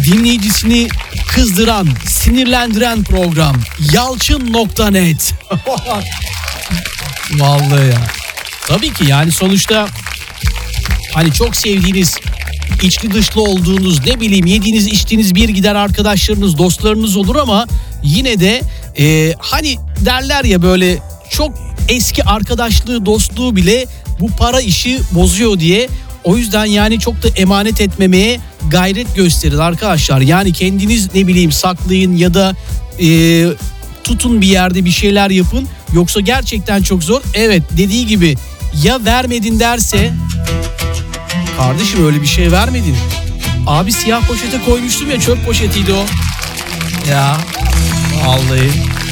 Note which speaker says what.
Speaker 1: dinleyicisini kızdıran, sinirlendiren program Yalçın.net. Vallahi ya. Tabii ki yani sonuçta hani çok sevdiğiniz, içli dışlı olduğunuz, ne bileyim yediğiniz içtiğiniz bir gider arkadaşlarınız, dostlarınız olur ama yine de hani derler ya böyle çok eski arkadaşlığı, dostluğu bile bu para işi bozuyor diye. O yüzden yani çok da emanet etmemeye gayret gösterin arkadaşlar. Yani kendiniz ne bileyim saklayın ya da tutun bir yerde, bir şeyler yapın. Yoksa gerçekten çok zor. Evet, dediği gibi ya vermedin derse, kardeşim öyle bir şey vermedin. Abi siyah poşete koymuştum ya, çöp poşetiydi o. Ya vallahi.